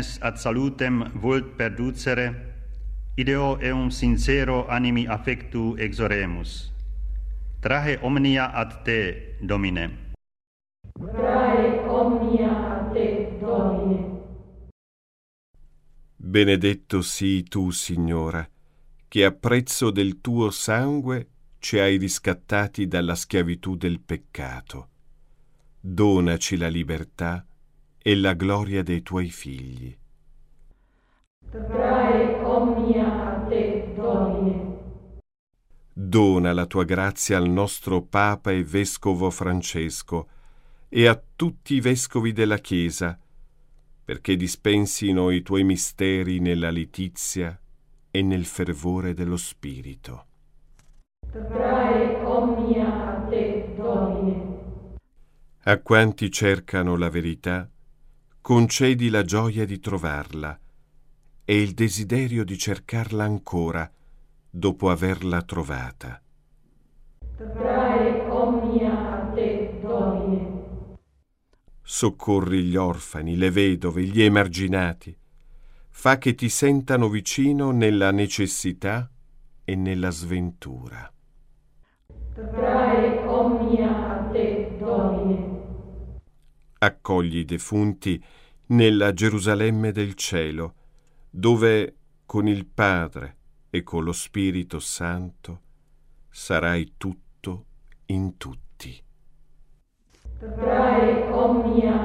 omnes ad salutem vult perducere, ideo eum sincero animi affectu exoremus. Trahe omnia ad te, Domine. Trae omnia a te, Domine. Benedetto sii tu, Signora, che a prezzo del tuo sangue ci hai riscattati dalla schiavitù del peccato. Donaci la libertà e la gloria dei tuoi figli. Trae omnia a te, Domine. Dona la tua grazia al nostro Papa e Vescovo Francesco e a tutti i vescovi della Chiesa, perché dispensino i tuoi misteri nella letizia e nel fervore dello Spirito. Trae omnia a te, Domine. A quanti cercano la verità, concedi la gioia di trovarla e il desiderio di cercarla ancora dopo averla trovata. Trae omnia a te, Domine. Soccorri gli orfani, le vedove, gli emarginati. Fa che ti sentano vicino nella necessità e nella sventura. Trae omnia a te, Domine. Accogli i defunti nella Gerusalemme del cielo, dove con il Padre e con lo Spirito Santo sarai tutto in tutti. Trae omnia